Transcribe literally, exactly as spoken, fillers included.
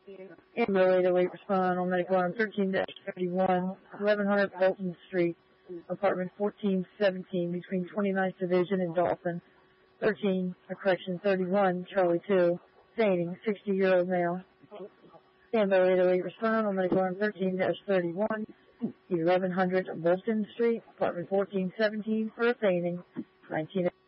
Ambulance eight oh eight respond on medical alarm thirteen dash thirty-one, eleven hundred Bolton Street, apartment fourteen seventeen, between twenty-ninth Division and Dolphin. thirteen, a correction thirty-one, Charlie two, fainting, sixty-year-old male. Ambulance eight oh eight respond on medical alarm thirteen dash thirty-one, eleven hundred Bolton Street, apartment fourteen seventeen, for a fainting, nineteen